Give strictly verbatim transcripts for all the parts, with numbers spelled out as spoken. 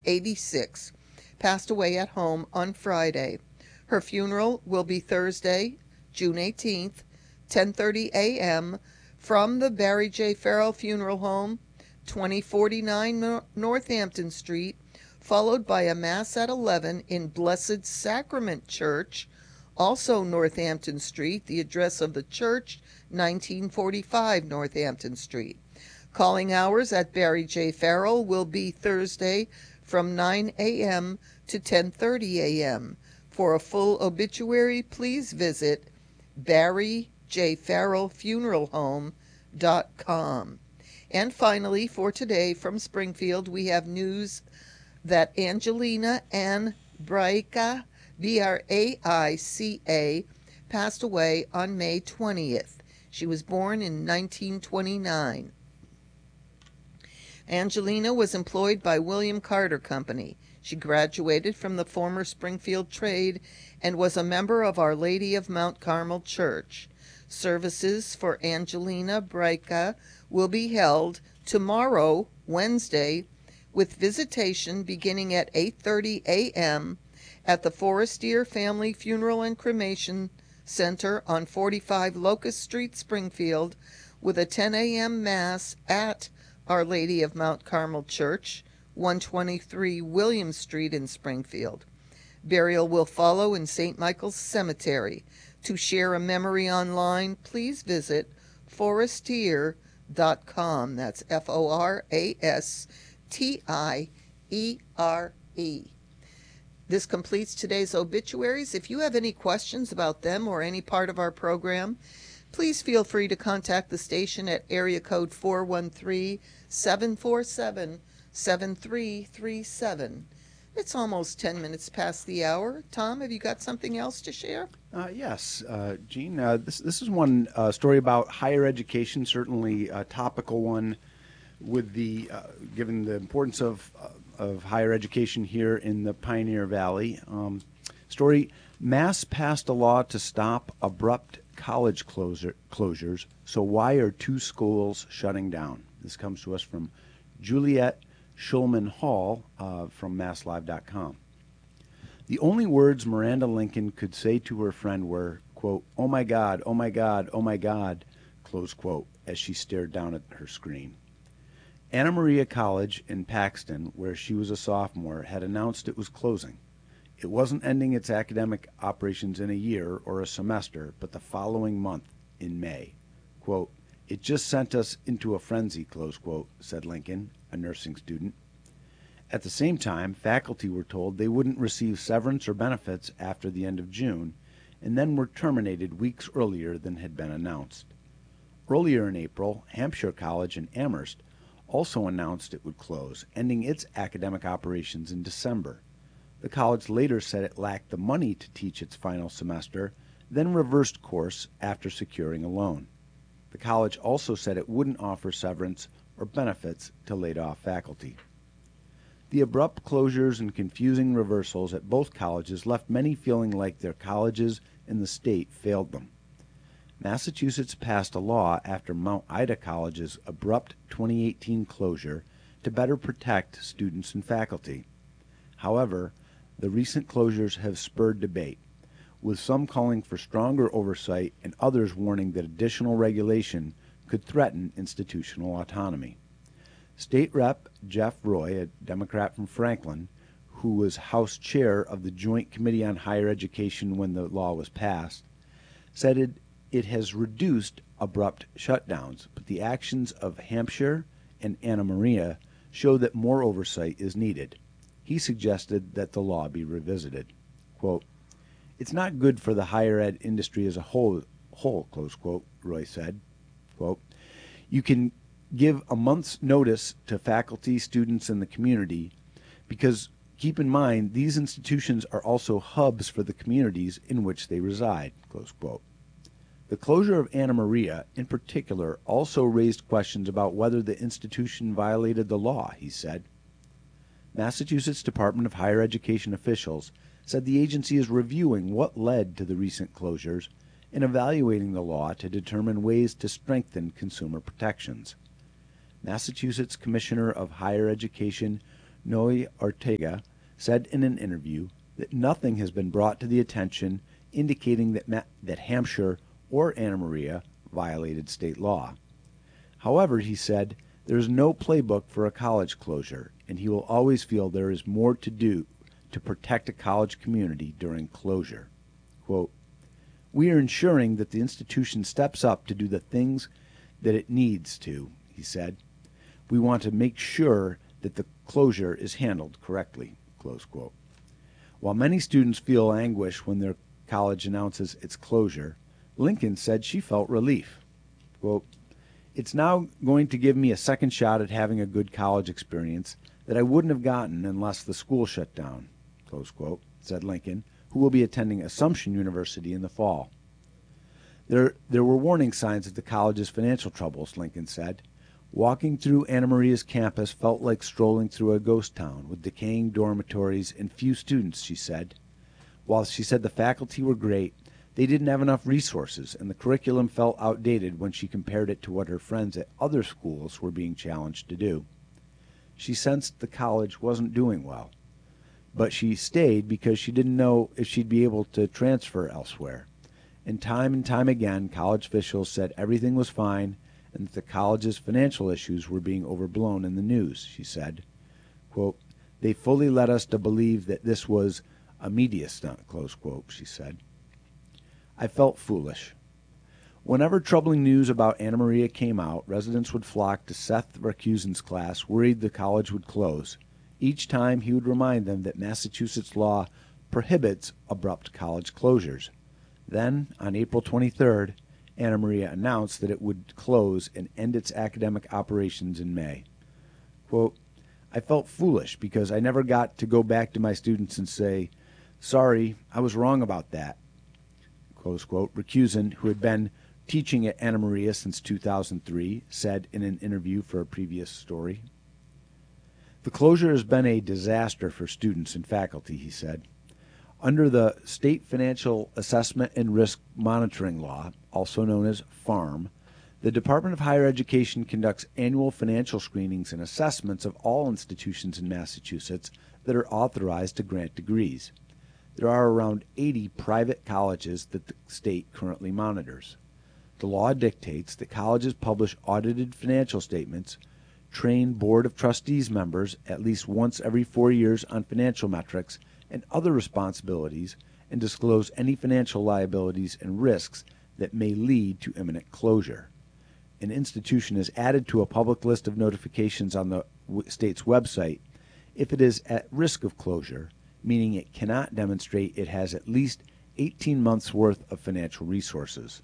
eighty-six, passed away at home on Friday. Her funeral will be Thursday, June eighteenth, ten thirty a.m. from the Barry J. Farrell Funeral Home, twenty forty-nine Northampton Street, followed by a Mass at eleven in Blessed Sacrament Church, also Northampton Street, the address of the church, nineteen forty-five Northampton Street. Calling hours at Barry J. Farrell will be Thursday from nine a.m. to ten thirty a.m. For a full obituary, please visit barry j farrell funeral home dot com. And finally, for today from Springfield, we have news that Angelina Ann Braica, B R A I C A, passed away on May twentieth. She was born in nineteen twenty-nine. Angelina was employed by William Carter Company. She graduated from the former Springfield Trade and was a member of Our Lady of Mount Carmel Church. Services for Angelina Braica will be held tomorrow, Wednesday, with visitation beginning at eight thirty a.m. at the Forestier Family Funeral and Cremation Center on forty-five Locust Street, Springfield, with a ten a.m. Mass at Our Lady of Mount Carmel Church, one twenty-three William Street in Springfield. Burial will follow in Saint Michael's Cemetery. To share a memory online, please visit forestier dot com. That's F O R A S T I E R E. This completes today's obituaries. If you have any questions about them or any part of our program, please feel free to contact the station at area code four one three, seven four seven, seven three three seven. It's almost ten minutes past the hour. Tom, have you got something else to share? Uh, yes, uh, Gene. Uh, this this is one uh, story about higher education, certainly a topical one, with the uh, given the importance of uh, of higher education here in the Pioneer Valley. Um, story: Mass passed a law to stop abrupt college closure, closures. So why are two schools shutting down? This comes to us from Juliet Schulman Hall uh, from mass live dot com. The only words Miranda Lincoln could say to her friend were, quote, "Oh my God, oh my God, oh my God," close quote, as she stared down at her screen. Anna Maria College in Paxton, where she was a sophomore, had announced it was closing. It wasn't ending its academic operations in a year or a semester, but the following month, in May. Quote, "It just sent us into a frenzy," close quote, said Lincoln, a nursing student. At the same time, faculty were told they wouldn't receive severance or benefits after the end of June, and then were terminated weeks earlier than had been announced. Earlier in April, Hampshire College in Amherst also announced it would close, ending its academic operations in December. The college later said it lacked the money to teach its final semester, then reversed course after securing a loan. The college also said it wouldn't offer severance or benefits to laid-off faculty. The abrupt closures and confusing reversals at both colleges left many feeling like their colleges and the state failed them. Massachusetts passed a law after Mount Ida College's abrupt twenty eighteen closure to better protect students and faculty. However, the recent closures have spurred debate, with some calling for stronger oversight and others warning that additional regulation could threaten institutional autonomy. State Rep Jeff Roy, a Democrat from Franklin, who was House Chair of the Joint Committee on Higher Education when the law was passed, said it, it has reduced abrupt shutdowns, but the actions of Hampshire and Anna Maria show that more oversight is needed. He suggested that the law be revisited. Quote, "It's not good for the higher ed industry as a whole, whole close quote, Roy said. Quote, "You can give a month's notice to faculty, students, and the community, because keep in mind these institutions are also hubs for the communities in which they reside," close quote. The closure of Anna Maria, in particular, also raised questions about whether the institution violated the law, he said. Massachusetts Department of Higher Education officials said the agency is reviewing what led to the recent closures and evaluating the law to determine ways to strengthen consumer protections. Massachusetts Commissioner of Higher Education Noe Ortega, said in an interview that nothing has been brought to the attention indicating that, Ma- that Hampshire or Anna Maria violated state law. However, he said, there is no playbook for a college closure, and he will always feel there is more to do to protect a college community during closure. Quote, "We are ensuring that the institution steps up to do the things that it needs to," he said. "We want to make sure that the closure is handled correctly." Close quote. While many students feel anguish when their college announces its closure, Lincoln said she felt relief. Quote, "It's now going to give me a second shot at having a good college experience that I wouldn't have gotten unless the school shut down," close quote, said Lincoln, who will be attending Assumption University in the fall. There, there were warning signs of the college's financial troubles, Lincoln said. "Walking through Anna Maria's campus felt like strolling through a ghost town with decaying dormitories and few students," she said. While she said the faculty were great, they didn't have enough resources, and the curriculum felt outdated when she compared it to what her friends at other schools were being challenged to do. She sensed the college wasn't doing well, but she stayed because she didn't know if she'd be able to transfer elsewhere. And time and time again, college officials said everything was fine and that the college's financial issues were being overblown in the news, she said. Quote, "They fully led us to believe that this was a media stunt," close quote, she said. "I felt foolish. Whenever troubling news about Anna Maria came out, residents would flock to Seth Racusin's class, worried the college would close. Each time he would remind them that Massachusetts law prohibits abrupt college closures. Then, on April twenty-third, Anna Maria announced that it would close and end its academic operations in May. Quote, "I felt foolish because I never got to go back to my students and say, 'Sorry, I was wrong about that,'" close quote. Racusin, who had been teaching at Anna Maria since two thousand three, said in an interview for a previous story. "The closure has been a disaster for students and faculty," he said. Under the State Financial Assessment and Risk Monitoring Law, also known as FARM, the Department of Higher Education conducts annual financial screenings and assessments of all institutions in Massachusetts that are authorized to grant degrees. There are around eighty private colleges that the state currently monitors. The law dictates that colleges publish audited financial statements, train Board of Trustees members at least once every four years on financial metrics and other responsibilities, and disclose any financial liabilities and risks that may lead to imminent closure. An institution is added to a public list of notifications on the state's website if it is at risk of closure, meaning it cannot demonstrate it has at least eighteen months' worth of financial resources.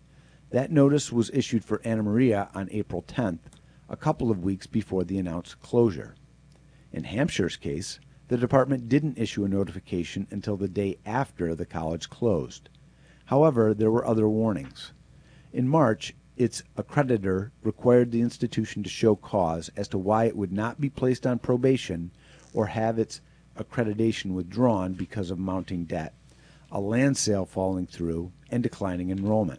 That notice was issued for Anna Maria on April tenth, a couple of weeks before the announced closure. In Hampshire's case, the department didn't issue a notification until the day after the college closed. However, there were other warnings. In March, its accreditor required the institution to show cause as to why it would not be placed on probation or have its accreditation withdrawn because of mounting debt, a land sale falling through, and declining enrollment.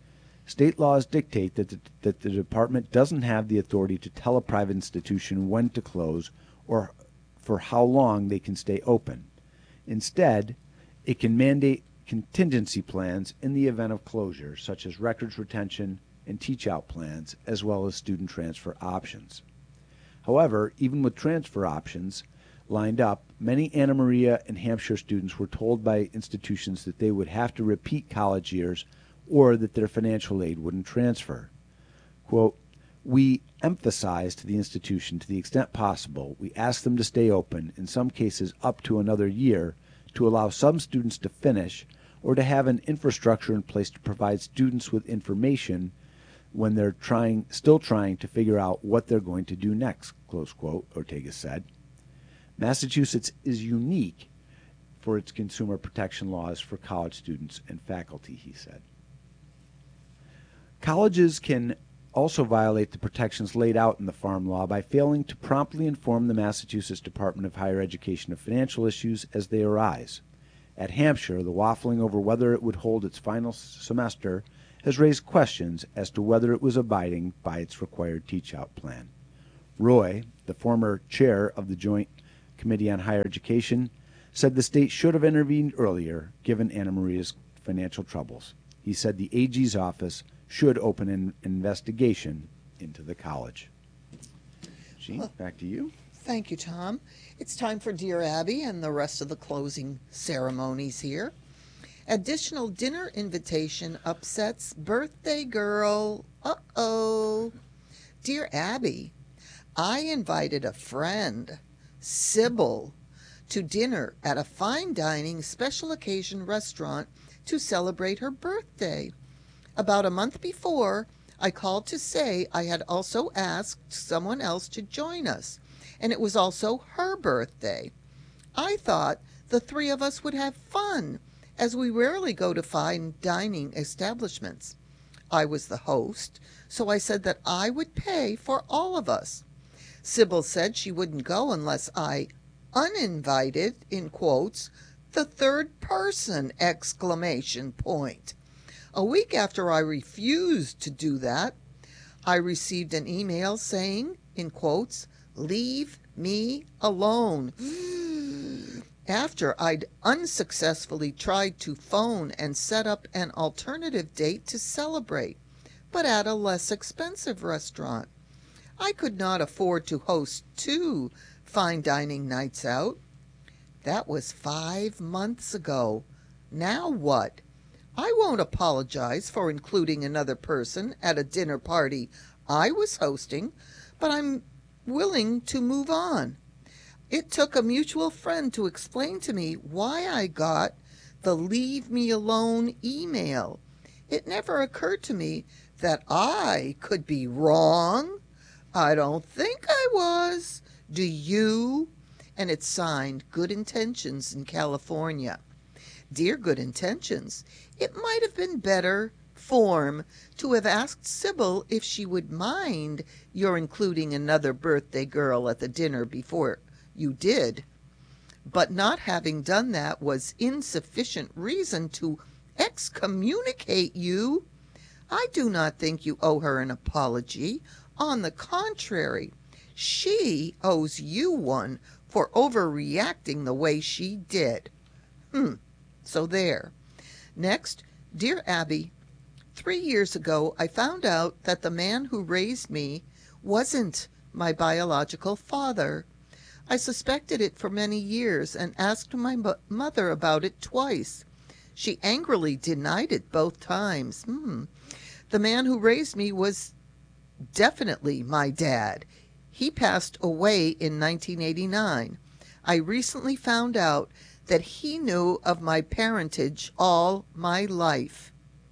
State laws dictate that the, that the department doesn't have the authority to tell a private institution when to close or for how long they can stay open. Instead, it can mandate contingency plans in the event of closure, such as records retention and teach-out plans, as well as student transfer options. However, even with transfer options lined up, many Anna Maria and Hampshire students were told by institutions that they would have to repeat college years or that their financial aid wouldn't transfer. Quote, "We emphasize to the institution to the extent possible, we ask them to stay open, in some cases up to another year, to allow some students to finish or to have an infrastructure in place to provide students with information when they're trying, still trying to figure out what they're going to do next," close quote, Ortega said. Massachusetts is unique for its consumer protection laws for college students and faculty, he said. Colleges can also violate the protections laid out in the Farm Law by failing to promptly inform the Massachusetts Department of Higher Education of financial issues as they arise. At Hampshire, the waffling over whether it would hold its final semester has raised questions as to whether it was abiding by its required teach-out plan. Roy, the former chair of the Joint Committee on Higher Education said the state should have intervened earlier, given Anna Maria's financial troubles. He said the A G's office should open an investigation into the college. Jean, back to you. Thank you, Tom. It's time for Dear Abby and the rest of the closing ceremonies here. Additional dinner invitation upsets birthday girl. Uh-oh. Dear Abby, I invited a friend, Sybil, to dinner at a fine dining special occasion restaurant to celebrate her birthday. About a month before, I called to say I had also asked someone else to join us, and it was also her birthday. I thought the three of us would have fun, as we rarely go to fine dining establishments. I was the host, so I said that I would pay for all of us. Sybil said she wouldn't go unless I uninvited, in quotes, the third person, exclamation point. A week after I refused to do that, I received an email saying, in quotes, leave me alone. After I'd unsuccessfully tried to phone and set up an alternative date to celebrate, but at a less expensive restaurant. I could not afford to host two fine dining nights out. That was five months ago. Now what? I won't apologize for including another person at a dinner party I was hosting, but I'm willing to move on. It took a mutual friend to explain to me why I got the leave me alone email. It never occurred to me that I could be wrong. I don't think I was. Do you? And it's signed Good Intentions in California. Dear Good Intentions, it might have been better form to have asked Sybil if she would mind your including another birthday girl at the dinner before you did. But not having done that was insufficient reason to excommunicate you. I do not think you owe her an apology. On the contrary, she owes you one for overreacting the way she did. Hmm, so there. Next, Dear Abby, three years ago I found out that the man who raised me wasn't my biological father. I suspected it for many years and asked my mo- mother about it twice. She angrily denied it both times. Hmm. The man who raised me was definitely my dad. He passed away in nineteen eighty-nine. I recently found out that he knew of my parentage all my life.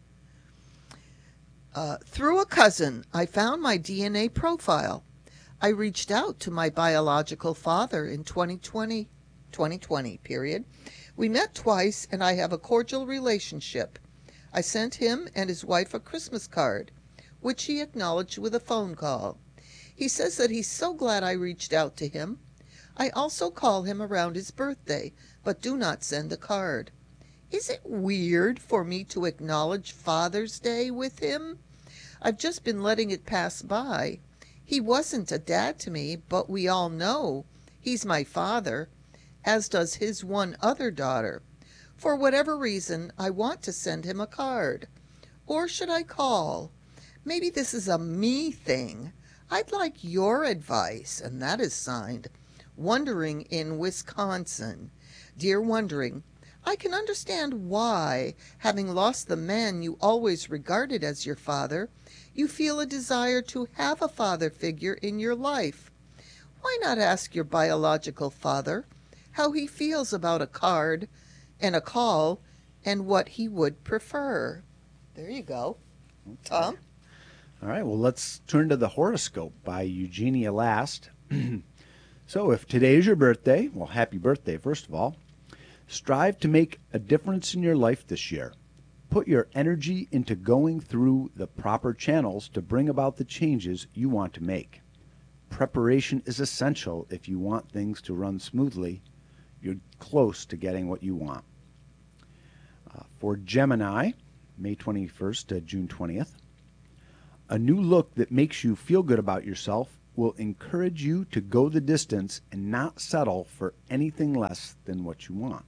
Uh, through a cousin, I found my D N A profile. I reached out to my biological father in twenty twenty, twenty twenty period. We met twice, and I have a cordial relationship. I sent him and his wife a Christmas card, which he acknowledged with a phone call. He says that he's so glad I reached out to him. I also call him around his birthday, but do not send a card. Is it weird for me to acknowledge Father's Day with him? I've just been letting it pass by. He wasn't a dad to me, but we all know he's my father, as does his one other daughter. For whatever reason, I want to send him a card. Or should I call? Maybe this is a me thing. I'd like your advice, and that is signed, Wondering in Wisconsin. Dear Wondering, I can understand why, having lost the man you always regarded as your father, you feel a desire to have a father figure in your life. Why not ask your biological father how he feels about a card and a call and what he would prefer? There you go. Okay. Tom? All right, well, let's turn to the horoscope by Eugenia Last. So if today is your birthday, well, happy birthday, first of all. Strive to make a difference in your life this year. Put your energy into going through the proper channels to bring about the changes you want to make. Preparation is essential if you want things to run smoothly. You're close to getting what you want. Uh, for Gemini, May twenty-first to June twentieth, a new look that makes you feel good about yourself will encourage you to go the distance and not settle for anything less than what you want.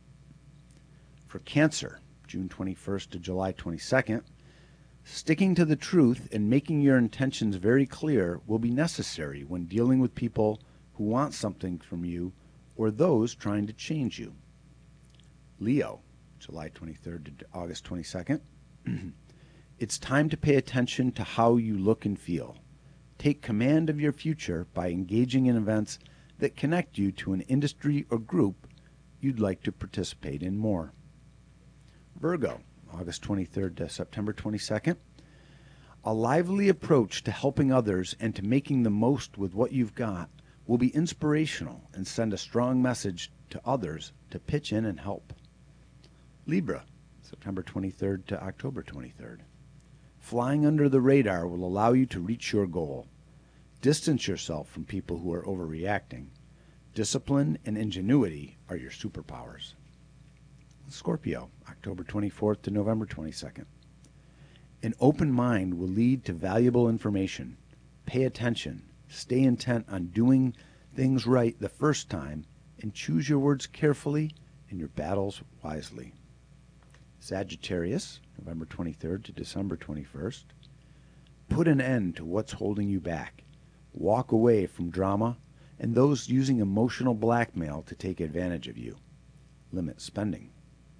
For Cancer, June twenty-first to July twenty-second, sticking to the truth and making your intentions very clear will be necessary when dealing with people who want something from you or those trying to change you. Leo, July twenty-third to August twenty-second. It's time to pay attention to how you look and feel. Take command of your future by engaging in events that connect you to an industry or group you'd like to participate in more. Virgo, August twenty-third to September twenty-second. A lively approach to helping others and to making the most with what you've got will be inspirational and send a strong message to others to pitch in and help. Libra, September twenty-third to October twenty-third. Flying under the radar will allow you to reach your goal. Distance yourself from people who are overreacting. Discipline and ingenuity are your superpowers. Scorpio, October twenty-fourth to November twenty-second. An open mind will lead to valuable information. Pay attention. Stay intent on doing things right the first time, and choose your words carefully and your battles wisely. Sagittarius, November twenty-third to December twenty-first. Put an end to what's holding you back. Walk away from drama and those using emotional blackmail to take advantage of you. Limit spending.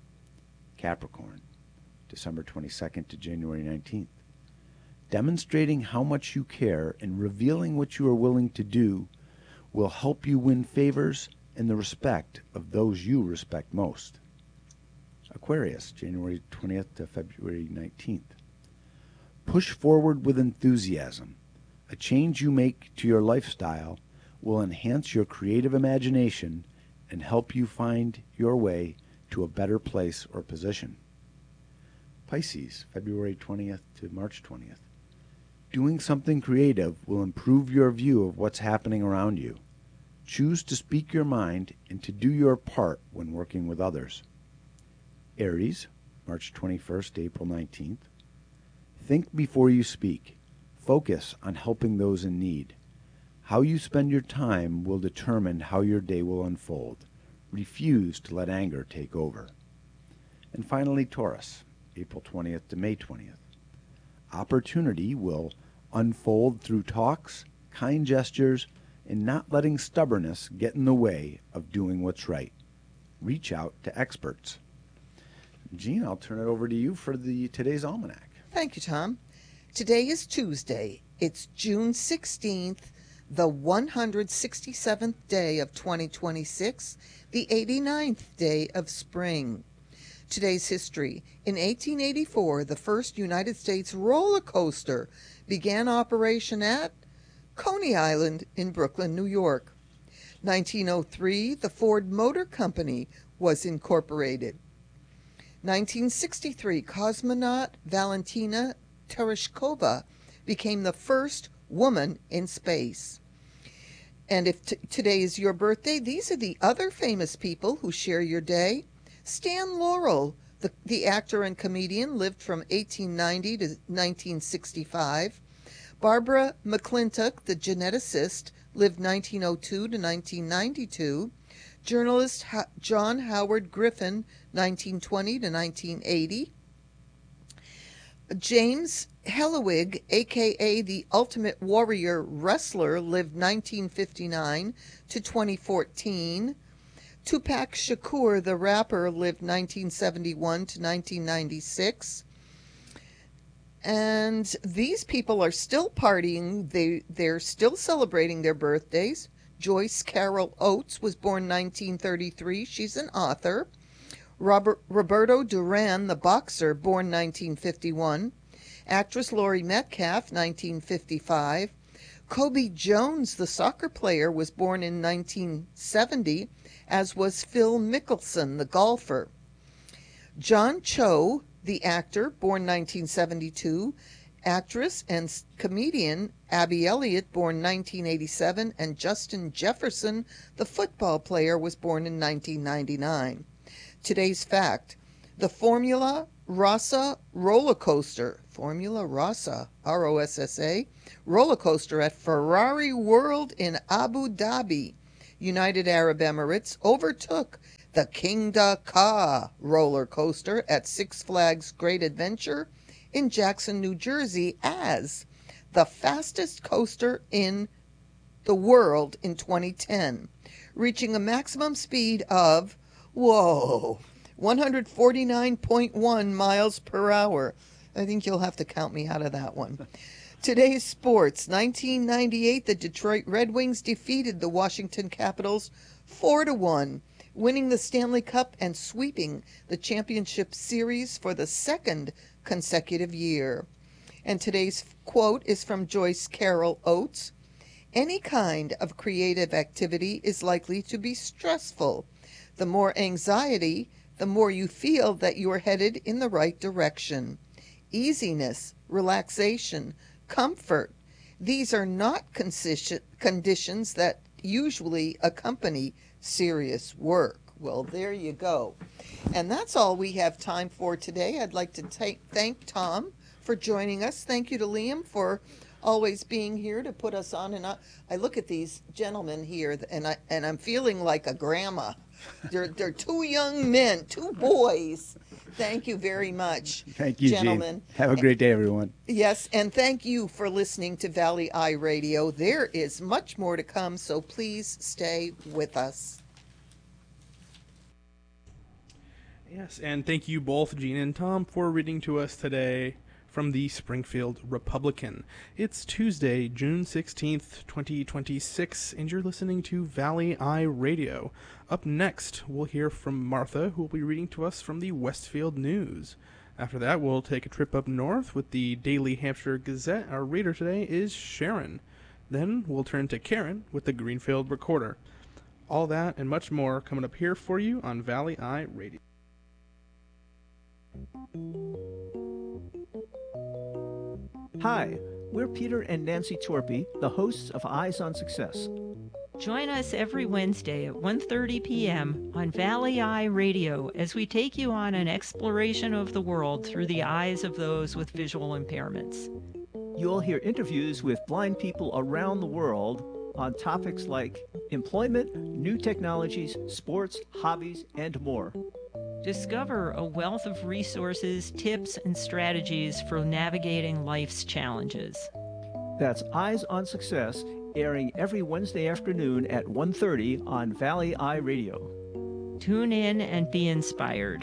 Capricorn, December twenty-second to January nineteenth. Demonstrating how much you care and revealing what you are willing to do will help you win favors and the respect of those you respect most. Aquarius, January twentieth to February nineteenth. Push forward with enthusiasm. A change you make to your lifestyle will enhance your creative imagination and help you find your way to a better place or position. Pisces, February twentieth to March twentieth. Doing something creative will improve your view of what's happening around you. Choose to speak your mind and to do your part when working with others. Aries, March twenty-first to April nineteenth. Think before you speak. Focus on helping those in need. How you spend your time will determine how your day will unfold. Refuse to let anger take over. And finally, Taurus, April twentieth to May twentieth. Opportunity will unfold through talks, kind gestures, and not letting stubbornness get in the way of doing what's right. Reach out to experts. Jean, I'll turn it over to you for the today's almanac. Thank you, Tom. Today is Tuesday. It's June sixteenth, the one hundred sixty-seventh day of twenty twenty-six, the eighty-ninth day of spring. Today's history. In eighteen eighty-four, the first United States roller coaster began operation at Coney Island in Brooklyn, New York. nineteen oh three, the Ford Motor Company was incorporated. nineteen sixty-three, cosmonaut Valentina Tereshkova became the first woman in space. And if t- today is your birthday, these are the other famous people who share your day. Stan Laurel, the, the actor and comedian, lived from eighteen ninety to nineteen sixty-five. Barbara McClintock, the geneticist, lived nineteen oh two to nineteen ninety-two. Journalist Ho- John Howard Griffin, nineteen twenty to nineteen eighty. James Helwig, a k a the Ultimate Warrior wrestler, lived nineteen fifty-nine to twenty fourteen. Tupac Shakur, the rapper, lived nineteen seventy-one to nineteen ninety-six. And these people are still partying. They, they're still celebrating their birthdays. Joyce Carol Oates was born nineteen thirty-three. She's an author. Robert, Roberto Duran, the boxer, born nineteen fifty-one. Actress Laurie Metcalf, nineteen fifty-five. Kobe Jones, the soccer player, was born in nineteen seventy, as was Phil Mickelson, the golfer. John Cho, the actor, born nineteen seventy-two. Actress and comedian Abby Elliott, born nineteen eighty-seven, and Justin Jefferson, the football player, was born in nineteen ninety-nine. Today's fact: The Formula Rossa roller coaster, Formula Rossa, R O S S A, roller coaster at Ferrari World in Abu Dhabi, United Arab Emirates, overtook the Kingda Ka roller coaster at Six Flags Great Adventure in Jackson, New Jersey as the fastest coaster in the world in twenty ten, reaching a maximum speed of, whoa, one hundred forty-nine point one miles per hour. I think you'll have to count me out of that one. Today's sports. nineteen ninety-eight, the Detroit Red Wings defeated the Washington Capitals four to one, winning the Stanley Cup and sweeping the championship series for the second consecutive year. And today's quote is from Joyce Carol Oates. Any kind of creative activity is likely to be stressful. The more anxiety, the more you feel that you are headed in the right direction. Easiness, relaxation, comfort, these are not conditions that usually accompany serious work. Well, there you go. And that's all we have time for today. I'd like to take, thank Tom for joining us. Thank you to Liam for always being here to put us on. And I, I look at these gentlemen here, and I and I'm feeling like a grandma. They're they're two young men, two boys. Thank you very much. Thank you, gentlemen. Gene. Have a great day, everyone. Yes, and thank you for listening to Valley Eye Radio. There is much more to come, so please stay with us. Yes, and thank you both, Gene and Tom, for reading to us today from the Springfield Republican. It's Tuesday, June sixteenth, twenty twenty-six, and you're listening to Valley Eye Radio. Up next, we'll hear from Martha, who will be reading to us from the Westfield News. After that, we'll take a trip up north with the Daily Hampshire Gazette. Our reader today is Sharon. Then we'll turn to Karen with the Greenfield Recorder. All that and much more coming up here for you on Valley Eye Radio. Hi, we're Peter and Nancy Torpy, the hosts of Eyes on Success. Join us every Wednesday at one thirty p.m. on Valley Eye Radio as we take you on an exploration of the world through the eyes of those with visual impairments. You'll hear interviews with blind people around the world on topics like employment, new technologies, sports, hobbies, and more. Discover a wealth of resources, tips, and strategies for navigating life's challenges. That's Eyes on Success, airing every Wednesday afternoon at one thirty on Valley Eye Radio. Tune in and be inspired.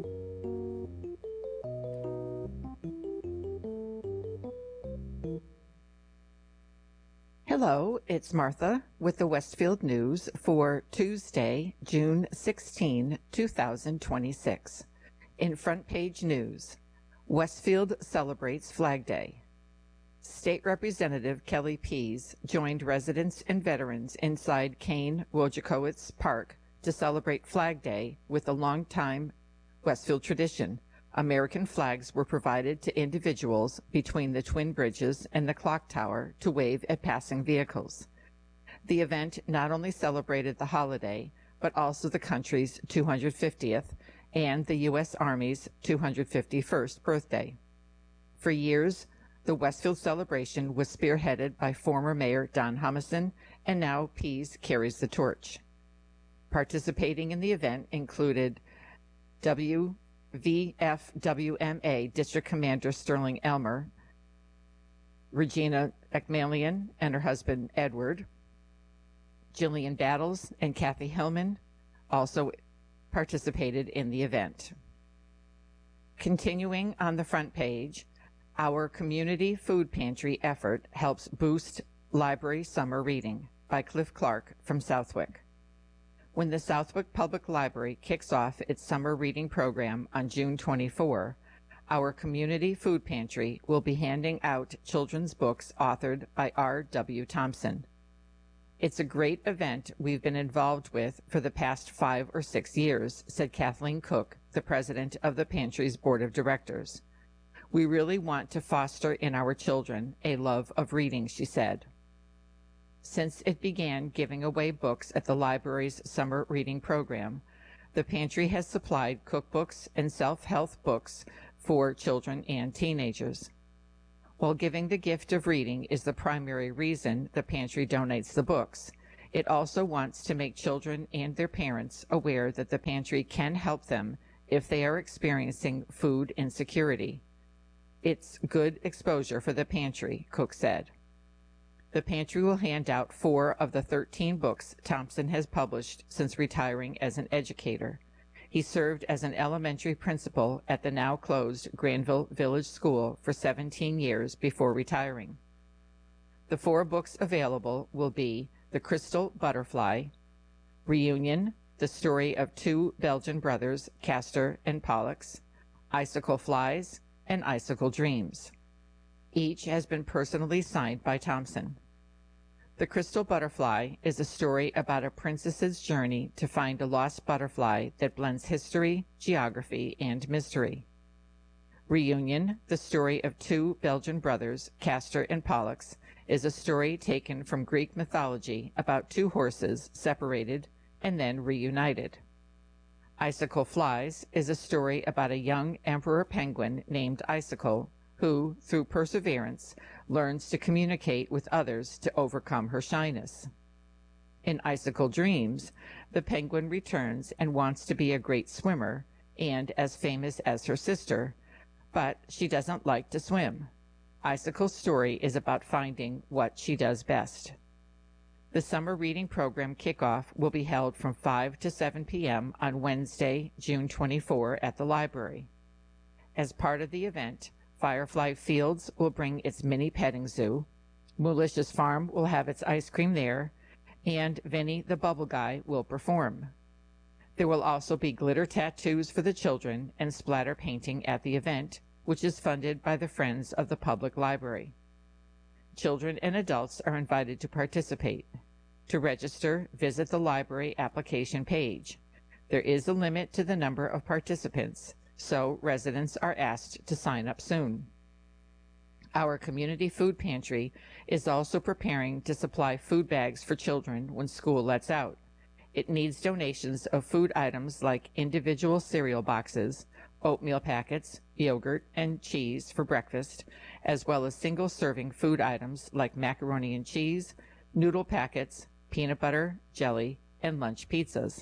Hello, it's Martha with the Westfield News for Tuesday, June sixteenth, two thousand twenty-six. In front page news, Westfield celebrates Flag Day. State Representative Kelly Pease joined residents and veterans inside Kane Wojciechowicz Park to celebrate Flag Day with a long-time Westfield tradition. American flags were provided to individuals between the Twin Bridges and the Clock Tower to wave at passing vehicles. The event not only celebrated the holiday, but also the country's two hundred fiftieth and the U S Army's two hundred fifty-first birthday. For years, the Westfield celebration was spearheaded by former Mayor Don Humison, and now Pease carries the torch. Participating in the event included W. V F W M A District Commander Sterling Elmer, Regina Ekmalian and her husband Edward, Jillian Battles and Kathy Hillman also participated in the event. Continuing on the front page, our community food pantry effort helps boost library summer reading by Cliff Clark from Southwick. When the Southwick Public Library kicks off its summer reading program on June twenty-fourth, our community food pantry will be handing out children's books authored by R W Thompson. It's a great event we've been involved with for the past five or six years, said Kathleen Cook, the president of the pantry's board of directors. We really want to foster in our children a love of reading, she said. Since it began giving away books at the library's summer reading program, The pantry has supplied cookbooks and self-help books for children and teenagers. While giving the gift of reading is the primary reason the pantry donates the books, it also wants to make children and their parents aware that the pantry can help them if they are experiencing food insecurity. It's good exposure for the pantry, Cook said. The pantry will hand out four of the thirteen books Thompson has published since retiring as an educator. He served as an elementary principal at the now-closed Granville Village School for seventeen years before retiring. The four books available will be The Crystal Butterfly, Reunion, the story of two Belgian brothers, Castor and Pollux, Icicle Flies, and Icicle Dreams. Each has been personally signed by Thompson. The Crystal Butterfly is a story about a princess's journey to find a lost butterfly that blends history, geography, and mystery. Reunion, the story of two Belgian brothers, Castor and Pollux, is a story taken from Greek mythology about two horses separated and then reunited. Icicle Flies is a story about a young emperor penguin named Icicle who, through perseverance, learns to communicate with others to overcome her shyness. In Icicle Dreams, the penguin returns and wants to be a great swimmer and as famous as her sister, but she doesn't like to swim. Icicle's story is about finding what she does best. The summer reading program kickoff will be held from five to seven p.m. on Wednesday, June twenty-fourth at the library. As part of the event, Firefly Fields will bring its mini petting zoo, Moolish's Farm will have its ice cream there, and Vinny the Bubble Guy will perform. There will also be glitter tattoos for the children and splatter painting at the event, which is funded by the Friends of the Public Library. Children and adults are invited to participate. To register, visit the library application page. There is a limit to the number of participants, so residents are asked to sign up soon. Our community food pantry is also preparing to supply food bags for children when school lets out. It needs donations of food items like individual cereal boxes, oatmeal packets, yogurt, and cheese for breakfast, as well as single-serving food items like macaroni and cheese, noodle packets, peanut butter, jelly, and lunch pizzas.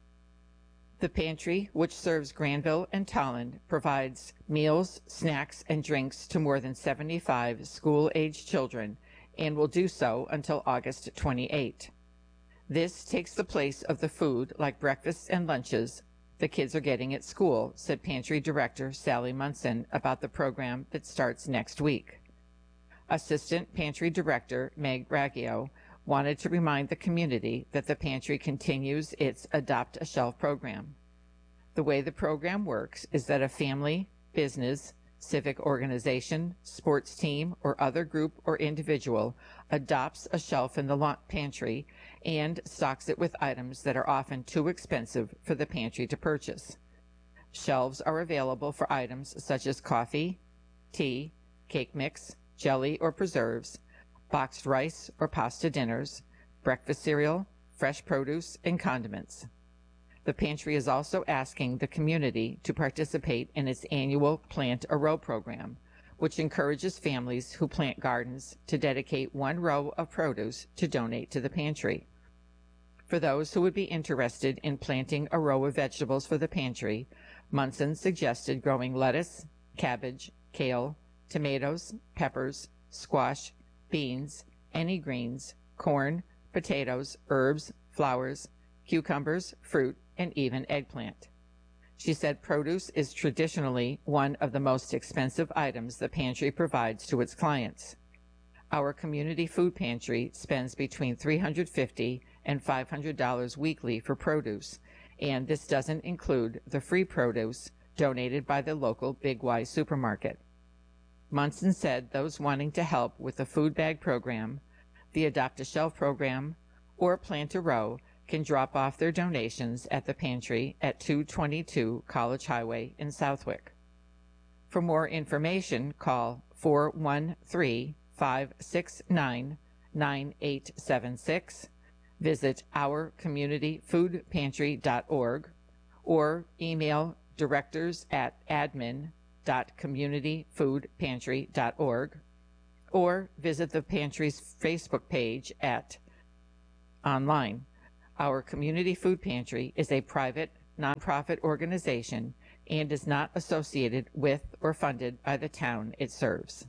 The pantry, which serves Granville and Tolland, provides meals, snacks, and drinks to more than seventy-five school-aged children and will do so until August twenty-eighth. This takes the place of the food, like breakfasts and lunches, the kids are getting at school, said Pantry Director Sally Munson about the program that starts next week. Assistant Pantry Director Meg Raggio wanted to remind the community that the pantry continues its Adopt a Shelf program. The way the program works is that a family, business, civic organization, sports team, or other group or individual adopts a shelf in the pantry and stocks it with items that are often too expensive for the pantry to purchase. Shelves are available for items such as coffee, tea, cake mix, jelly or preserves, boxed rice or pasta dinners, breakfast cereal, fresh produce, and condiments. The pantry is also asking the community to participate in its annual Plant a Row program, which encourages families who plant gardens to dedicate one row of produce to donate to the pantry. For those who would be interested in planting a row of vegetables for the pantry, Munson suggested growing lettuce, cabbage, kale, tomatoes, peppers, squash, beans, any greens, corn, potatoes, herbs, flowers, cucumbers, fruit, and even eggplant. She said produce is traditionally one of the most expensive items the pantry provides to its clients. Our community food pantry spends between three hundred fifty dollars and five hundred dollars weekly for produce, and this doesn't include the free produce donated by the local Big Y supermarket. Munson said those wanting to help with the food bag program, the Adopt a Shelf program, or Plant a Row can drop off their donations at the pantry at two twenty-two College Highway in Southwick. For more information, call four one three, five six nine, nine eight seven six, visit our community food pantry dot org, or email directors at admin dot community food pantry dot org, or visit the pantry's Facebook page at online. Our Community Food Pantry is a private, nonprofit organization and is not associated with or funded by the town it serves.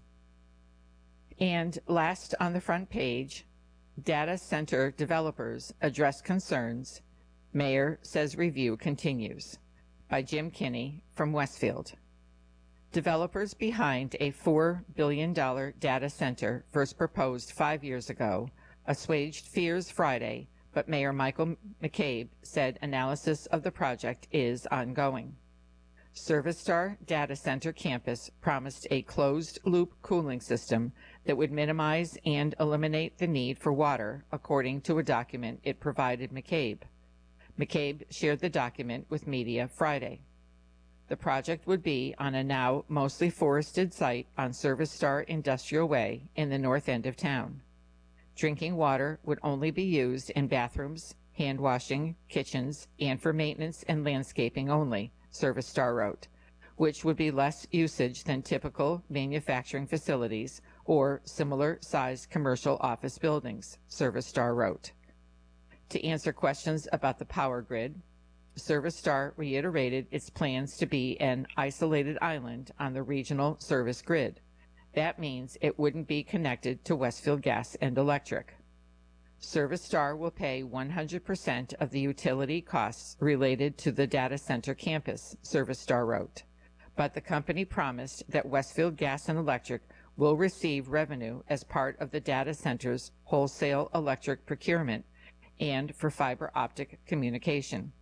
And last on the front page, data center developers address concerns. Mayor says review continues, by Jim Kinney from Westfield. Developers behind a four billion dollars data center first proposed five years ago assuaged fears Friday, but Mayor Michael McCabe said analysis of the project is ongoing. ServiceStar Data Center Campus promised a closed-loop cooling system that would minimize and eliminate the need for water, according to a document it provided McCabe. McCabe shared the document with media Friday. The project would be on a now mostly forested site on ServiceStar Industrial Way in the north end of town. Drinking water would only be used in bathrooms, hand washing, kitchens, and for maintenance and landscaping only, ServiceStar wrote, which would be less usage than typical manufacturing facilities or similar-sized commercial office buildings, ServiceStar wrote. To answer questions about the power grid, ServiceStar reiterated its plans to be an isolated island on the regional service grid. That means it wouldn't be connected to Westfield Gas and Electric. ServiceStar will pay one hundred percent of the utility costs related to the data center campus, ServiceStar wrote. But the company promised that Westfield Gas and Electric will receive revenue as part of the data center's wholesale electric procurement and for fiber optic communication.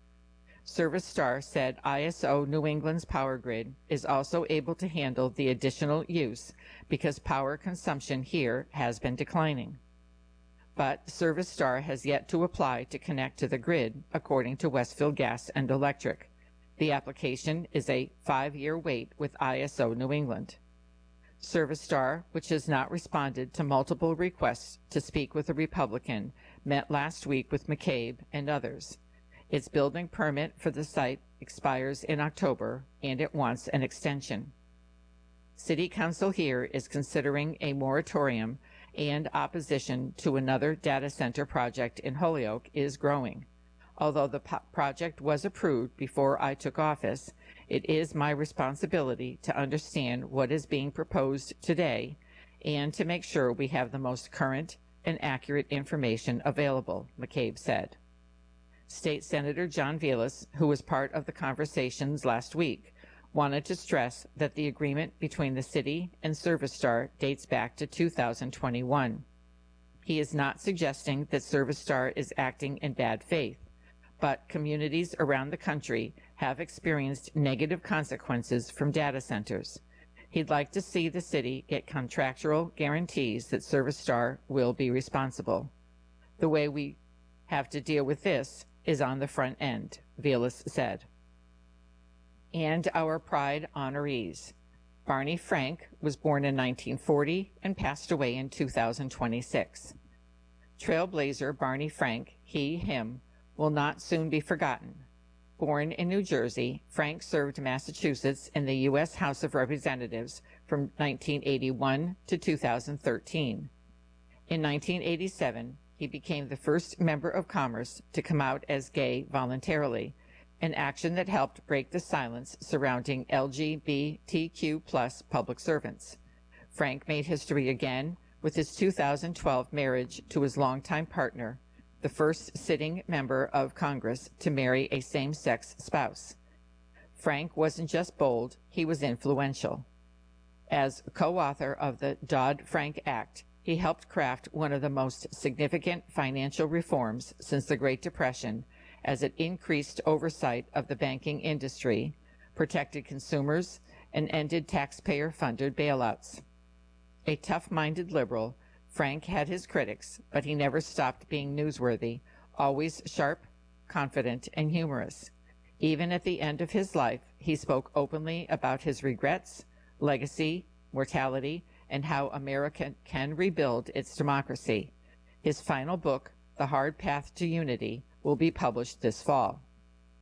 ServiceStar said I S O New England's power grid is also able to handle the additional use because power consumption here has been declining. But ServiceStar has yet to apply to connect to the grid, according to Westfield Gas and Electric. The application is a five-year wait with I S O New England. ServiceStar, which has not responded to multiple requests to speak with a Republican, met last week with McCabe and others. Its building permit for the site expires in October, and it wants an extension. City Council here is considering a moratorium, and opposition to another data center project in Holyoke is growing. Although the po- project was approved before I took office, it is my responsibility to understand what is being proposed today and to make sure we have the most current and accurate information available, McCabe said. State Senator John Velas, who was part of the conversations last week, wanted to stress that the agreement between the city and ServiceStar dates back to two thousand twenty-one. He is not suggesting that ServiceStar is acting in bad faith, but communities around the country have experienced negative consequences from data centers. He'd like to see the city get contractual guarantees that ServiceStar will be responsible. The way we have to deal with this is on the front end, Velas said. And our Pride honorees. Barney Frank was born in nineteen forty and passed away in two thousand twenty-six. Trailblazer Barney Frank, he, him, will not soon be forgotten. Born in New Jersey, Frank served Massachusetts in the U S House of Representatives from nineteen eighty-one to two thousand thirteen. In nineteen eighty-seven, he became the first member of Congress to come out as gay voluntarily, an action that helped break the silence surrounding L G B T Q plus public servants. Frank made history again with his two thousand twelve marriage to his longtime partner, the first sitting member of Congress to marry a same-sex spouse. Frank wasn't just bold, he was influential. As co-author of the Dodd-Frank Act, he helped craft one of the most significant financial reforms since the Great Depression, as it increased oversight of the banking industry, protected consumers, and ended taxpayer-funded bailouts. A tough-minded liberal, Frank had his critics, but he never stopped being newsworthy, always sharp, confident, and humorous. Even at the end of his life, he spoke openly about his regrets, legacy, mortality, and how America can rebuild its democracy. His final book, The Hard Path to Unity, will be published this fall.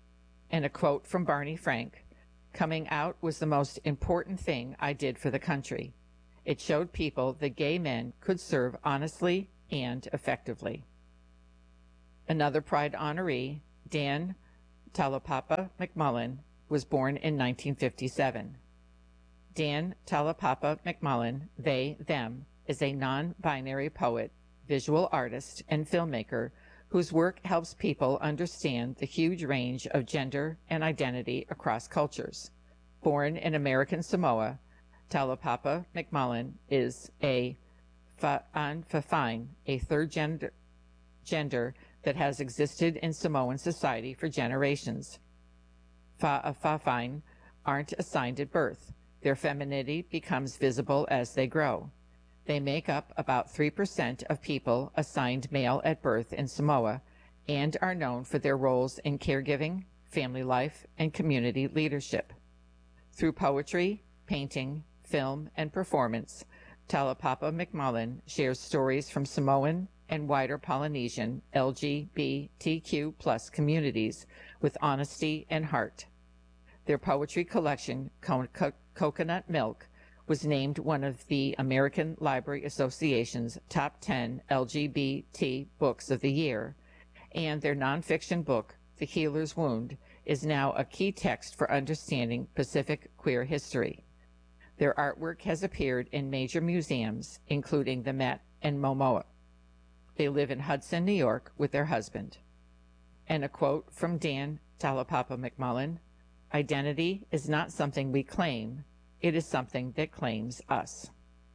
And a quote from Barney Frank, "Coming out was the most important thing I did for the country. It showed people that gay men could serve honestly and effectively." Another Pride honoree, Dan Talapapa McMullen, was born in nineteen fifty-seven. Dan Talapapa McMullen, they, them, is a non-binary poet, visual artist, and filmmaker whose work helps people understand the huge range of gender and identity across cultures. Born in American Samoa, Talapapa McMullen is a Fa'afafine, a third gender, gender that has existed in Samoan society for generations. Fa'afafine aren't assigned at birth. Their femininity becomes visible as they grow. They make up about three percent of people assigned male at birth in Samoa and are known for their roles in caregiving, family life, and community leadership. Through poetry, painting, film, and performance, Talapapa McMullen shares stories from Samoan and wider Polynesian L G B T Q plus communities with honesty and heart. Their poetry collection, Co- Co- Coconut Milk, was named one of the American Library Association's top ten L G B T books of the year, and their nonfiction book, The Healer's Wound, is now a key text for understanding Pacific queer history. Their artwork has appeared in major museums, including the Met and MoMA. They live in Hudson, New York, with their husband. And a quote from Dan Talapapa McMullen, "Identity is not something we claim, it is something that claims us."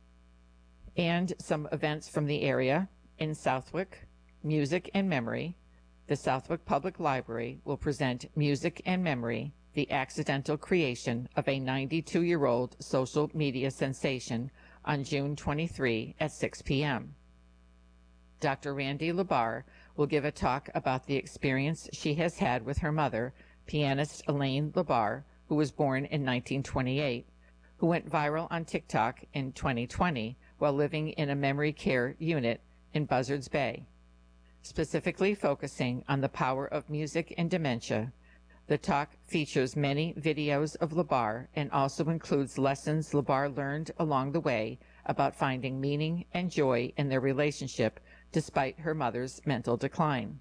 And some events from the area. In Southwick, Music and Memory, the Southwick Public Library will present Music and Memory, the accidental creation of a ninety-two-year-old social media sensation, on June twenty-third at six p.m. Doctor Randy Labar will give a talk about the experience she has had with her mother, pianist Elaine Labar, who was born in nineteen twenty-eight, who went viral on TikTok in twenty twenty while living in a memory care unit in Buzzards Bay. Specifically focusing on the power of music and dementia, the talk features many videos of Labar and also includes lessons Labar learned along the way about finding meaning and joy in their relationship despite her mother's mental decline.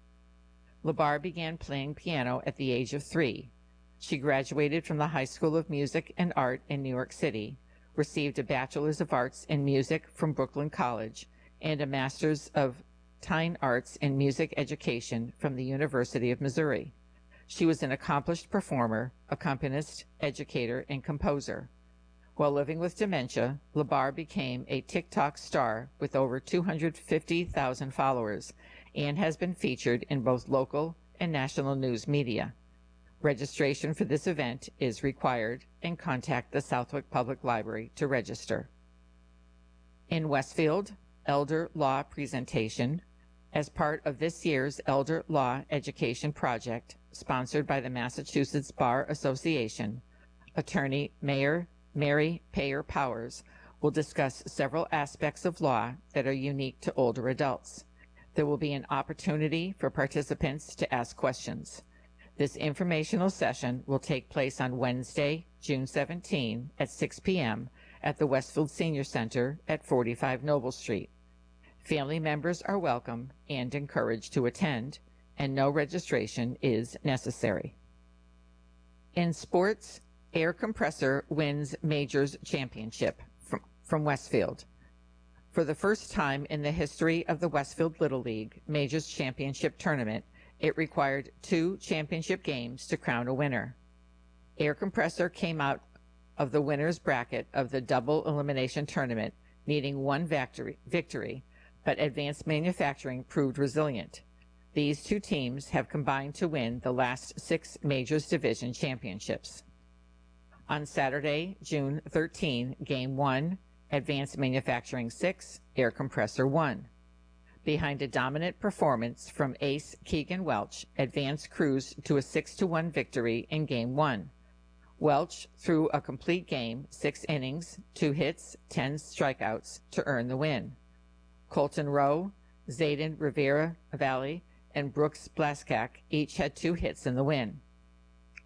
Labar began playing piano at the age of three. She graduated from the High School of Music and Art in New York City, received a Bachelor's of Arts in Music from Brooklyn College, and a Master's of Fine Arts in Music Education from the University of Missouri. She was an accomplished performer, accompanist, educator, and composer. While living with dementia, Labar became a TikTok star with over two hundred fifty thousand followers and has been featured in both local and national news media. Registration for this event is required, and contact the Southwick Public Library to register. In Westfield, Elder Law Presentation. As part of this year's Elder Law Education Project, sponsored by the Massachusetts Bar Association, attorney Mayor Mary Payer Powers will discuss several aspects of law that are unique to older adults. There will be an opportunity for participants to ask questions. This informational session will take place on Wednesday, June seventeenth at six p.m. at the Westfield Senior Center at forty-five Noble Street. Family members are welcome and encouraged to attend, and no registration is necessary. In sports, Air Compressor wins Majors Championship from, from Westfield. For the first time in the history of the Westfield Little League Majors Championship Tournament, it required two championship games to crown a winner. Air Compressor came out of the winner's bracket of the double elimination tournament, needing one victory, victory, but Advanced Manufacturing proved resilient. These two teams have combined to win the last six Majors Division championships. On Saturday, June thirteenth, Game one, Advanced Manufacturing six, Air Compressor one. Behind a dominant performance from ace Keegan Welch, Advanced cruised to a six to one victory in Game one. Welch threw a complete game, six innings, two hits, ten strikeouts to earn the win. Colton Rowe, Zayden Rivera Valley, and Brooks Blaskak each had two hits in the win.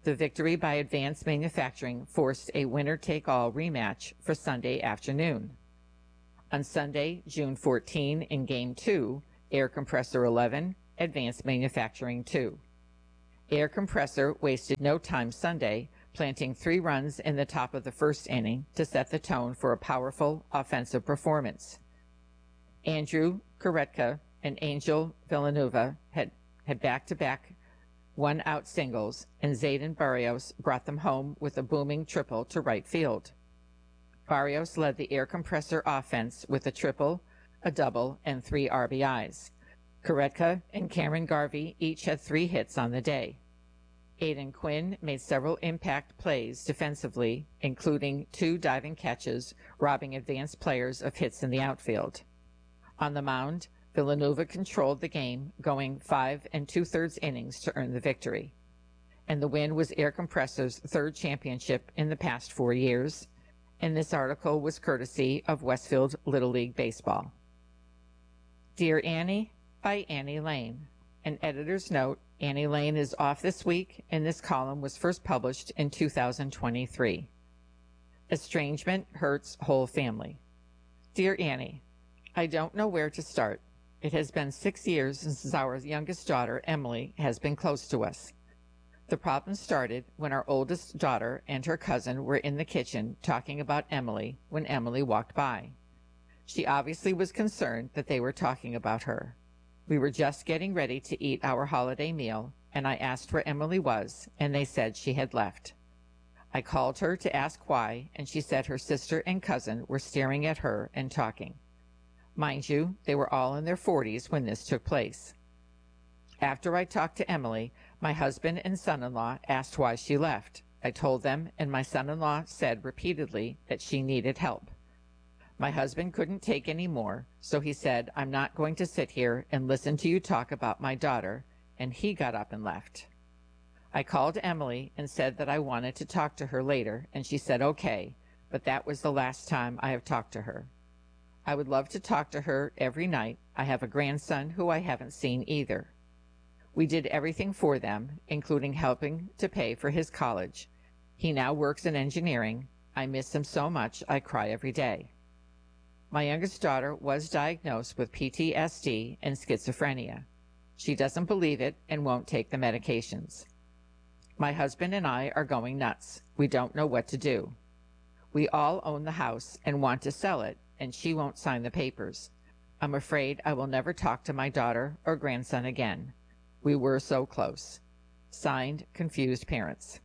The victory by Advanced Manufacturing forced a winner-take-all rematch for Sunday afternoon. On Sunday, June fourteenth, in Game two, Air Compressor eleven, Advanced Manufacturing two. Air Compressor wasted no time Sunday, planting three runs in the top of the first inning to set the tone for a powerful offensive performance. Andrew Koretka and Angel Villanueva had, had back-to-back one-out singles, and Zayden Barrios brought them home with a booming triple to right field. Barrios led the Air Compressor offense with a triple, a double, and three R B Is. Koretka and Cameron Garvey each had three hits on the day. Aiden Quinn made several impact plays defensively, including two diving catches, robbing advanced players of hits in the outfield. On the mound, Villanueva controlled the game, going five and two-thirds innings to earn the victory. And the win was Air Compressor's third championship in the past four years, and this article was courtesy of Westfield Little League Baseball. Dear Annie, by Annie Lane. An editor's note, Annie Lane is off this week, and this column was first published in two thousand twenty-three. Estrangement hurts whole family. Dear Annie, I don't know where to start. It has been six years since our youngest daughter, Emily, has been close to us. The problem started when our oldest daughter and her cousin were in the kitchen talking about Emily when Emily walked by. She obviously was concerned that they were talking about her. We were just getting ready to eat our holiday meal, and I asked where Emily was, and they said she had left. I called her to ask why, and she said her sister and cousin were staring at her and talking. Mind you, they were all in their forties when this took place. After I talked to Emily, my husband and son-in-law asked why she left. I told them, and my son-in-law said repeatedly that she needed help. My husband couldn't take any more, so he said, I'm not going to sit here and listen to you talk about my daughter, and he got up and left. I called Emily and said that I wanted to talk to her later, and she said okay, but that was the last time I have talked to her. I would love to talk to her every night. I have a grandson who I haven't seen either. We did everything for them, including helping to pay for his college. He now works in engineering. I miss him so much, I cry every day. My youngest daughter was diagnosed with P T S D and schizophrenia. She doesn't believe it and won't take the medications. My husband and I are going nuts. We don't know what to do. We all own the house and want to sell it, and she won't sign the papers. I'm afraid I will never talk to my daughter or grandson again. We were so close. Signed, Confused Parents.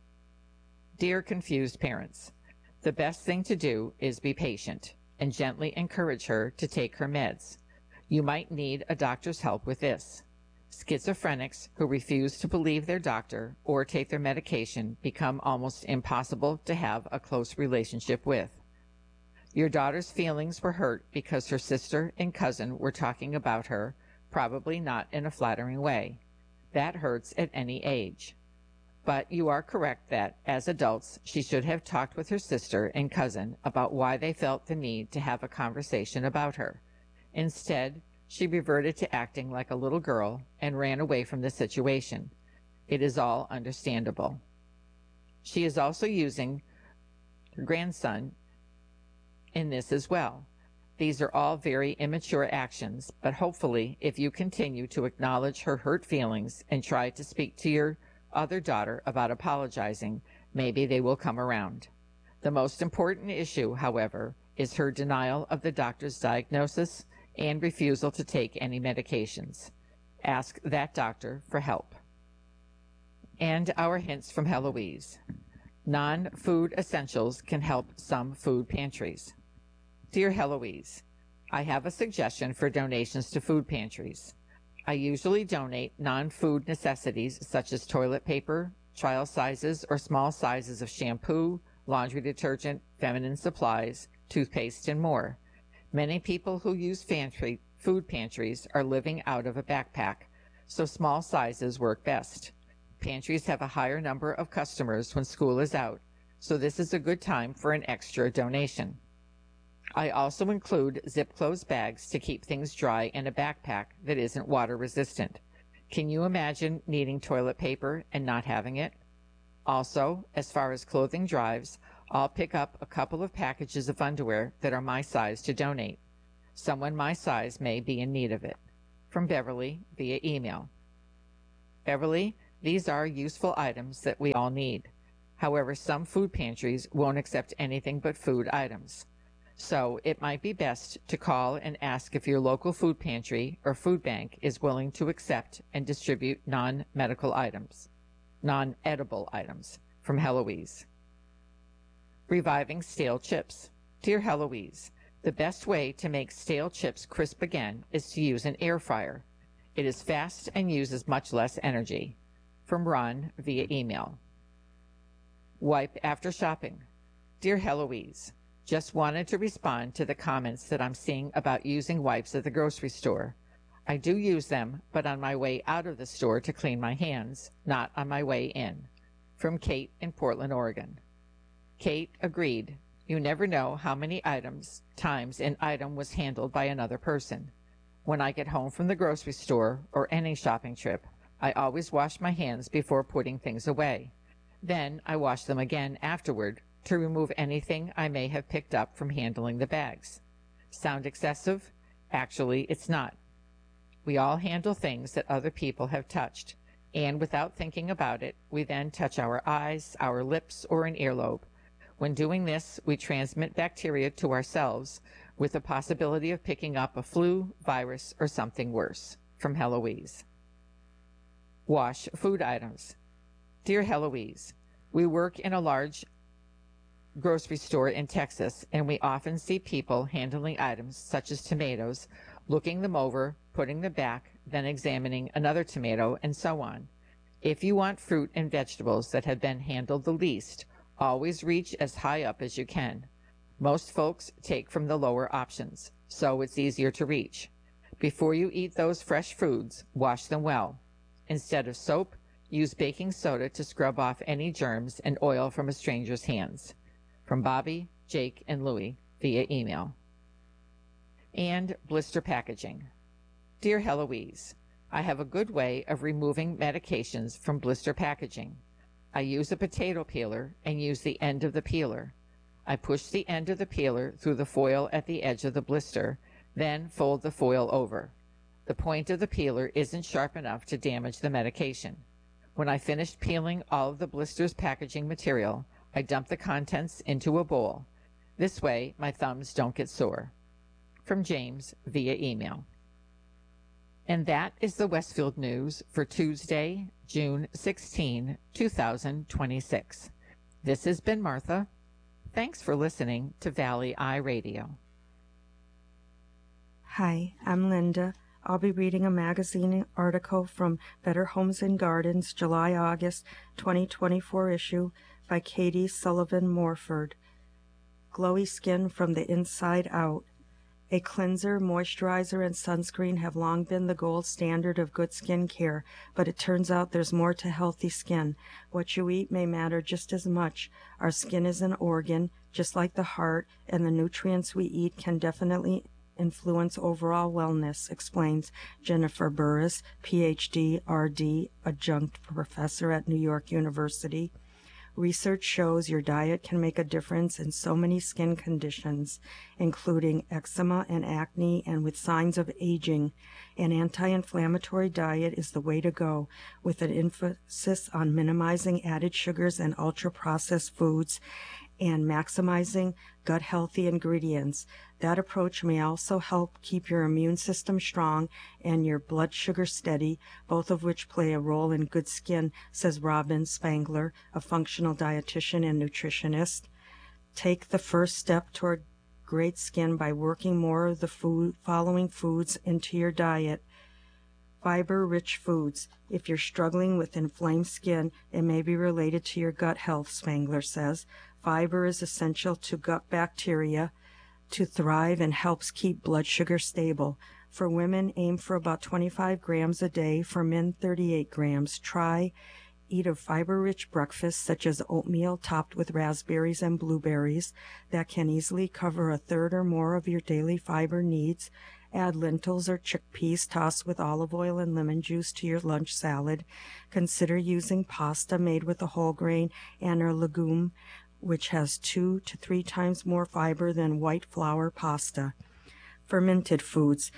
Dear confused parents, the best thing to do is be patient and gently encourage her to take her meds. You might need a doctor's help with this. Schizophrenics who refuse to believe their doctor or take their medication become almost impossible to have a close relationship with. Your daughter's feelings were hurt because her sister and cousin were talking about her, probably not in a flattering way. That hurts at any age. But you are correct that, as adults, she should have talked with her sister and cousin about why they felt the need to have a conversation about her. Instead, she reverted to acting like a little girl and ran away from the situation. It is all understandable. She is also using her grandson in this as well. These are all very immature actions, but hopefully, if you continue to acknowledge her hurt feelings and try to speak to your other daughter about apologizing, maybe they will come around. The most important issue, however, is her denial of the doctor's diagnosis and refusal to take any medications. Ask that doctor for help. And our hints from Heloise. Non-food essentials can help some food pantries. Dear Heloise, I have a suggestion for donations to food pantries. I usually donate non-food necessities such as toilet paper, trial sizes or small sizes of shampoo, laundry detergent, feminine supplies, toothpaste, and more. Many people who use pantry, food pantries are living out of a backpack, so small sizes work best. Pantries have a higher number of customers when school is out, so this is a good time for an extra donation. I also include zip-closed bags to keep things dry in a backpack that isn't water resistant. Can you imagine needing toilet paper and not having it? Also, as far as clothing drives, I'll pick up a couple of packages of underwear that are my size to donate. Someone my size may be in need of it. From Beverly via email. Beverly, these are useful items that we all need. However, some food pantries won't accept anything but food items. So it might be best to call and ask if your local food pantry or food bank is willing to accept and distribute non-medical items, non-edible items. From Heloise. Reviving stale chips. Dear Heloise, the best way to make stale chips crisp again is to use an air fryer. It is fast and uses much less energy. From Ron via email. Wipe after shopping. Dear Heloise, just wanted to respond to the comments that I'm seeing about using wipes at the grocery store. I do use them, but on my way out of the store to clean my hands, not on my way in. From Kate in Portland, Oregon. Kate agreed. You never know how many items times an item was handled by another person. When I get home from the grocery store or any shopping trip, I always wash my hands before putting things away. Then I wash them again afterward to remove anything I may have picked up from handling the bags. Sound excessive? Actually, it's not. We all handle things that other people have touched, and without thinking about it, we then touch our eyes, our lips, or an earlobe. When doing this, we transmit bacteria to ourselves with the possibility of picking up a flu, virus, or something worse. From Heloise. Wash food items. Dear Heloise, we work in a large grocery store in Texas, and we often see people handling items such as tomatoes, looking them over, putting them back, then examining another tomato, and so on. If you want fruit and vegetables that have been handled the least, always reach as high up as you can. Most folks take from the lower options, so it's easier to reach. Before you eat those fresh foods, wash them well. Instead of soap, use baking soda to scrub off any germs and oil from a stranger's hands. From Bobby, Jake, and Louie via email. And blister packaging. Dear Heloise, I have a good way of removing medications from blister packaging. I use a potato peeler and use the end of the peeler. I push the end of the peeler through the foil at the edge of the blister, then fold the foil over. The point of the peeler isn't sharp enough to damage the medication. When I finished peeling all of the blister's packaging material, I dump the contents into a bowl. This way, my thumbs don't get sore. From James via email. And that is the Westfield News for Tuesday, June sixteenth, two thousand twenty-six. This has been Martha. Thanks for listening to Valley Eye Radio. Hi, I'm Linda. I'll be reading a magazine article from Better Homes and Gardens, July-August twenty twenty-four issue by Katie Sullivan Morford. Glowy Skin from the Inside Out. A cleanser, moisturizer, and sunscreen have long been the gold standard of good skin care, but it turns out there's more to healthy skin. What you eat may matter just as much. Our skin is an organ, just like the heart, and the nutrients we eat can definitely influence overall wellness, explains Jennifer Burris, P H D, R D, adjunct professor at New York University. Research shows your diet can make a difference in so many skin conditions, including eczema and acne, and with signs of aging. An anti-inflammatory diet is the way to go, with an emphasis on minimizing added sugars and ultra-processed foods and maximizing gut-healthy ingredients. That approach may also help keep your immune system strong and your blood sugar steady, both of which play a role in good skin, says Robin Spangler, a functional dietitian and nutritionist. Take the first step toward great skin by working more of the food, following foods into your diet. Fiber-rich foods. If you're struggling with inflamed skin, it may be related to your gut health, Spangler says. Fiber is essential to gut bacteria to thrive and helps keep blood sugar stable. For women, aim for about twenty-five grams a day. For men, thirty-eight grams. Try eat a fiber-rich breakfast such as oatmeal topped with raspberries and blueberries that can easily cover a third or more of your daily fiber needs. Add lentils or chickpeas tossed with olive oil and lemon juice to your lunch salad. Consider using pasta made with a whole grain and or legume, which has two to three times more fiber than white flour pasta. Fermented foods.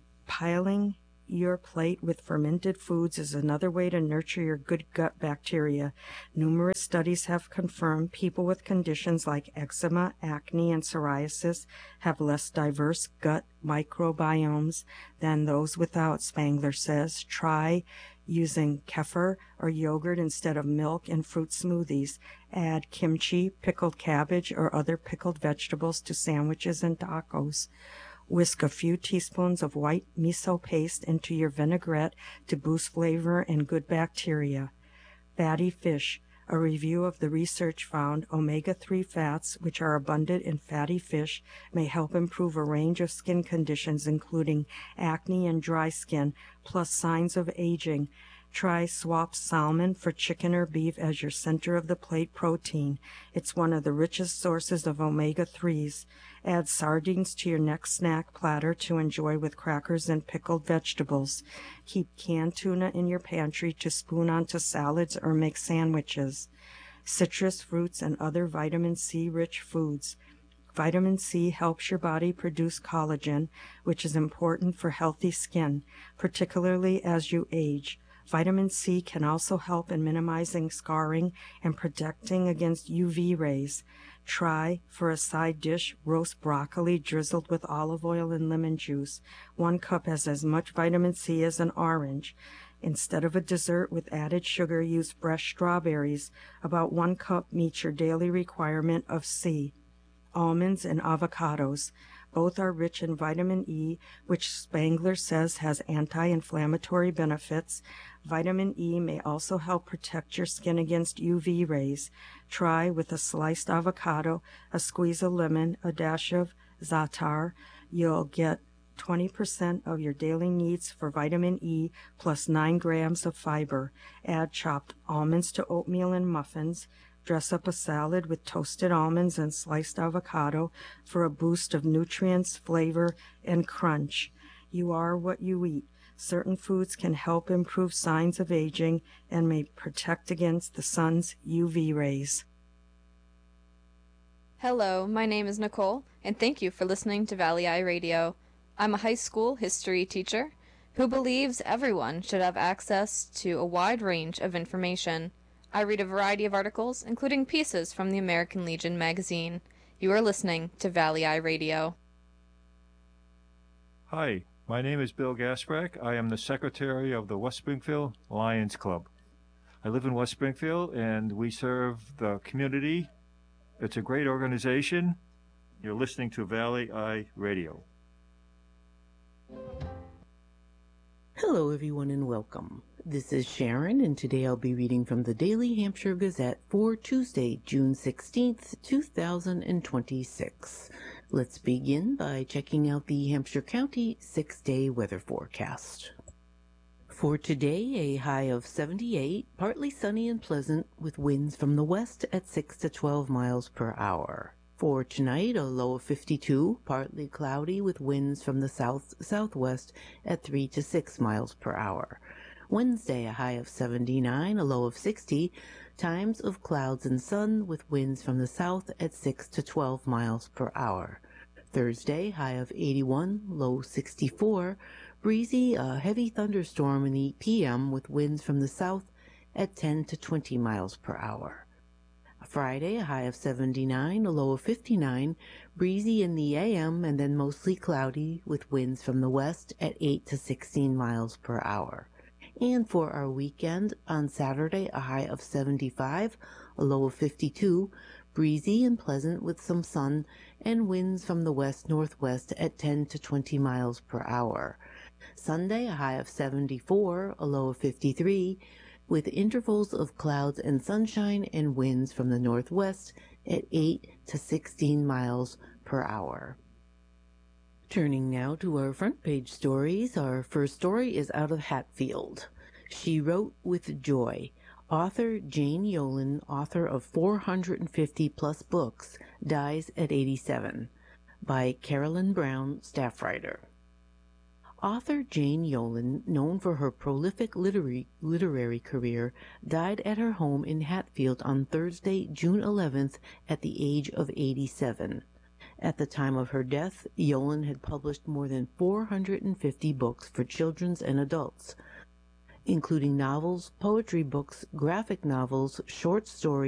Piling your plate with fermented foods is another way to nurture your good gut bacteria. Numerous studies have confirmed people with conditions like eczema, acne, and psoriasis have less diverse gut microbiomes than those without. Spangler says, try using kefir or yogurt instead of milk in fruit smoothies. Add kimchi, pickled cabbage, or other pickled vegetables to sandwiches and tacos. Whisk a few teaspoons of white miso paste into your vinaigrette to boost flavor and good bacteria. Fatty fish. A review of the research found omega three fats, which are abundant in fatty fish, may help improve a range of skin conditions including acne and dry skin, plus signs of aging. Try swap salmon for chicken or beef as your center of the plate protein. It's one of the richest sources of omega threes. Add sardines to your next snack platter to enjoy with crackers and pickled vegetables. Keep canned tuna in your pantry to spoon onto salads or make sandwiches. Citrus fruits and other vitamin C-rich foods. Vitamin C helps your body produce collagen, which is important for healthy skin, particularly as you age. Vitamin C can also help in minimizing scarring and protecting against U V rays. Try, for a side dish, roast broccoli drizzled with olive oil and lemon juice. One cup has as much vitamin C as an orange. Instead of a dessert with added sugar, use fresh strawberries. About one cup meets your daily requirement of C. Almonds and avocados. Both are rich in vitamin E, which Spangler says has anti-inflammatory benefits. Vitamin E may also help protect your skin against U V rays. Try with a sliced avocado, a squeeze of lemon, a dash of za'atar. You'll get twenty percent of your daily needs for vitamin E plus nine grams of fiber. Add chopped almonds to oatmeal and muffins. Dress up a salad with toasted almonds and sliced avocado for a boost of nutrients, flavor, and crunch. You are what you eat. Certain foods can help improve signs of aging and may protect against the sun's U V rays. Hello, my name is Nicole, and thank you for listening to Valley Eye Radio. I'm a high school history teacher who believes everyone should have access to a wide range of information. I read a variety of articles, including pieces from the American Legion magazine. You are listening to Valley Eye Radio. Hi, my name is Bill Gasprack. I am the secretary of the West Springfield Lions Club. I live in West Springfield, and we serve the community. It's a great organization. You're listening to Valley Eye Radio. Hello, everyone, and welcome. This is Sharon, and today I'll be reading from the Daily Hampshire Gazette for Tuesday, June sixteenth, two thousand twenty-six. Let's begin by checking out the Hampshire County six-day weather forecast. For today, a high of seventy-eight, partly sunny and pleasant, with winds from the west at six to twelve miles per hour. For tonight, a low of fifty-two, partly cloudy, with winds from the south-southwest at three to six miles per hour. Wednesday, a high of seventy-nine, a low of sixty, times of clouds and sun with winds from the south at six to twelve miles per hour. Thursday, high of eighty-one, low sixty-four, breezy, a heavy thunderstorm in the p m with winds from the south at ten to twenty miles per hour. Friday, a high of seventy-nine, a low of fifty-nine, breezy in the a m and then mostly cloudy with winds from the west at eight to sixteen miles per hour. And for our weekend, on Saturday, a high of seventy-five, a low of fifty-two, breezy and pleasant with some sun, and winds from the west-northwest at ten to twenty miles per hour. Sunday, a high of seventy-four, a low of fifty-three, with intervals of clouds and sunshine and winds from the northwest at eight to sixteen miles per hour. Turning now to our front page stories, our first story is out of Hatfield. She Wrote with Joy. Author Jane Yolen, author of four hundred fifty plus books, dies at eighty-seven. By Carolyn Brown, staff writer. Author Jane Yolen, known for her prolific literary, literary career, died at her home in Hatfield on Thursday, June eleventh, at the age of eighty-seven. At the time of her death, Yolen had published more than four hundred fifty books for children and adults, including novels, poetry books, graphic novels, short stories,